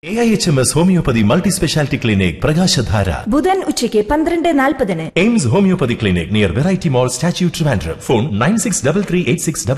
AIHMS homeopathy multi speciality clinic പ്രകാശധാര ബുധൻ ഉച്ചയ്ക്ക് 12:40. AIIMS homeopathy clinic near variety മോൾ statue Trivandrum. Phone 963386